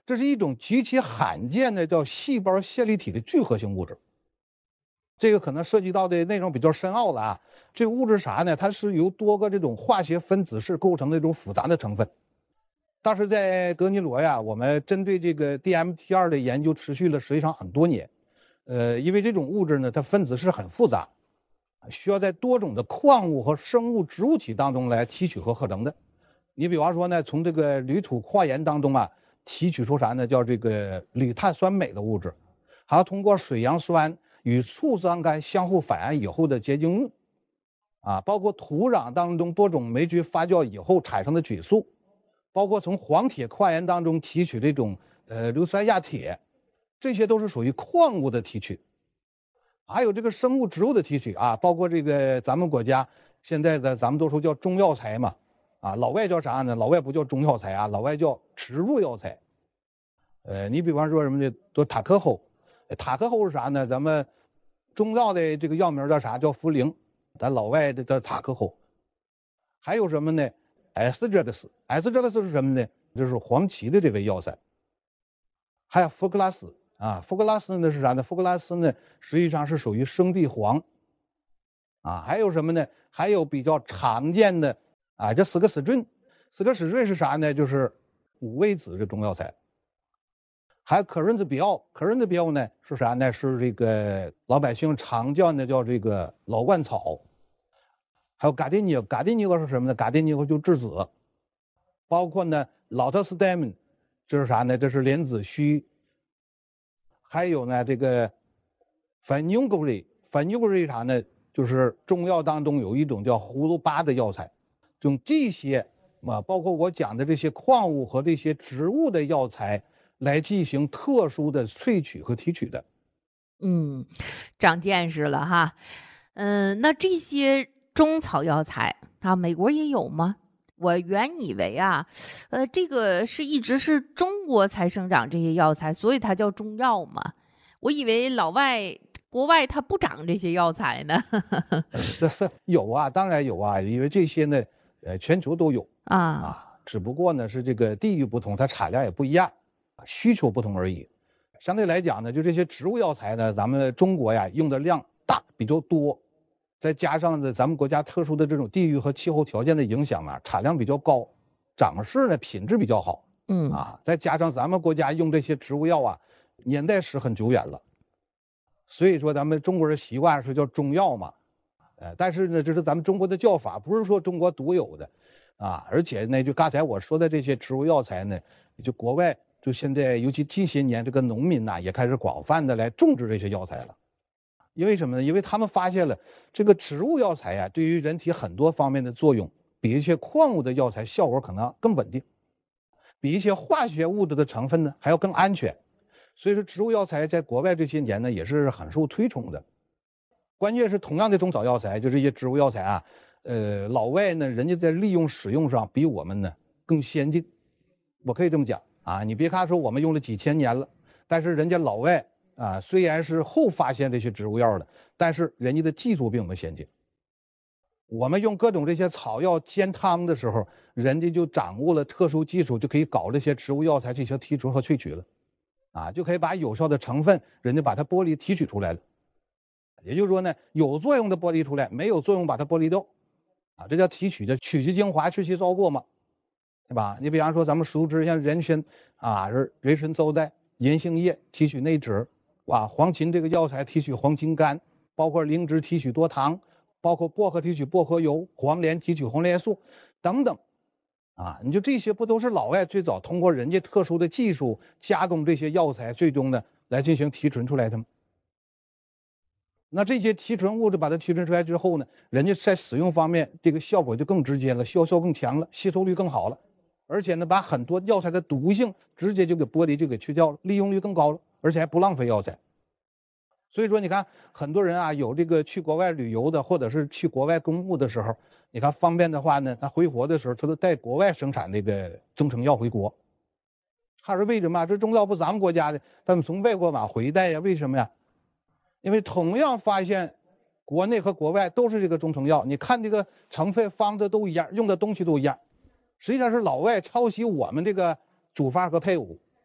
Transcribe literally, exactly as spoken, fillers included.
这是一种极其罕见的叫细胞线粒体的聚合性物质。这个可能涉及到的内容比较深奥了啊。这个物质啥呢？它是由多个这种化学分子式构成的一种复杂的成分。当时在格尼罗呀，我们针对这个 D M T 二 的研究持续了实际上很多年。呃，因为这种物质呢，它分子式很复杂，需要在多种的矿物和生物植物体当中来提取和合成的。你比方说呢，从这个铝土矿岩当中啊，提取出啥呢？叫这个铝碳酸镁的物质，还要通过水杨酸与醋酸酐相互反应以后的结晶物，啊，包括土壤当中多种霉菌发酵以后产生的菌素，包括从黄铁矿岩当中提取这种呃硫酸亚铁，这些都是属于矿物的提取。还有这个生物植物的提取啊，包括这个咱们国家现在的咱们都说叫中药材嘛，啊，老外叫啥呢？老外不叫中药材啊，老外叫植物药材。呃，你比方说什么呢？都塔克后，塔克后是啥呢？咱们中药的这个药名叫啥？叫茯苓，咱老外的叫塔克后。还有什么呢 ？S 这个是 S 这个是什么呢？就是黄芪的这味药材。还有福克拉斯啊，福克拉斯呢是啥呢？福克拉斯呢实际上是属于生地黄。啊，还有什么呢？还有比较常见的啊，这斯科史菌，斯科史菌是啥呢？就是五味子这中药材。还有可润子比奥，可润子比奥呢是啥呢？是这个老百姓常叫的叫这个老鹳草。还有嘎丁尼，嘎丁尼是什么呢？嘎丁尼就栀子。包括呢老特斯戴门，这是啥呢？这是莲子须。还有呢这个反牛狗瑞，反牛狗瑞啥呢？就是中药当中有一种叫葫芦巴的药材。用这些啊，包括我讲的这些矿物和这些植物的药材来进行特殊的萃取和提取的。 嗯，长见识了哈。嗯，那这些中草药材啊，美国也有吗？我原以为啊，呃，这个是一直是中国才生长这些药材，所以它叫中药嘛。我以为老外国外它不长这些药材呢。 有啊，当然有啊，因为这些呢，呃，全球都有啊啊，只不过呢是这个地域不同，它产量也不一样，需求不同而已。相对来讲呢，就这些植物药材呢，咱们中国呀用的量大，比较多，再加上呢咱们国家特殊的这种地域和气候条件的影响啊，产量比较高，长势呢品质比较好。 嗯啊，再加上咱们国家用这些植物药啊，年代史很久远了，所以说咱们中国人习惯是叫中药嘛。呃，但是呢，这是咱们中国的叫法，不是说中国独有的，啊，而且呢，就刚才我说的这些植物药材呢，就国外就现在，尤其近些年，这个农民呐也开始广泛的来种植这些药材了。因为什么呢？因为他们发现了这个植物药材呀，对于人体很多方面的作用，比一些矿物的药材效果可能更稳定，比一些化学物质的成分呢还要更安全。所以说，植物药材在国外这些年呢也是很受推崇的。关键是同样的中草药材，就这些植物药材啊，呃，老外呢，人家在利用使用上比我们呢更先进。我可以这么讲啊，你别看说我们用了几千年了，但是人家老外啊，虽然是后发现这些植物药的，但是人家的技术比我们先进。我们用各种这些草药煎汤的时候，人家就掌握了特殊技术，就可以搞这些植物药材进行提纯和萃取了，啊，就可以把有效的成分，人家把它剥离提取出来了。也就是说呢，有作用的剥离出来，没有作用把它剥离掉，啊，这叫提取，叫取其精华，去其糟粕嘛，对吧？你比方说咱们熟知像人参啊，是人参皂苷、银杏叶提取内酯，啊，黄芩这个药材提取黄芩苷，包括灵芝提取多糖，包括薄荷提取薄荷油，黄连提取黄连素等等，啊，你就这些不都是老外最早通过人家特殊的技术加工这些药材，最终呢来进行提纯出来的吗？那这些提纯物质把它提纯出来之后呢，人家在使用方面这个效果就更直接了，效效更强了，吸收率更好了，而且呢把很多药材的毒性直接就给剥离，就给去掉了，利用率更高了，而且还不浪费药材。所以说你看很多人啊，有这个去国外旅游的，或者是去国外公务的时候，你看方便的话呢，他回国的时候他都带国外生产那个中成药回国。他说为什么？这中药不咱们国家的，他们从外国往回带呀？为什么呀？因为同样发现国内和国外都是这个中成药，你看这个成分方子都一样，用的东西都一样，实际上是老外抄袭我们这个主方和配伍。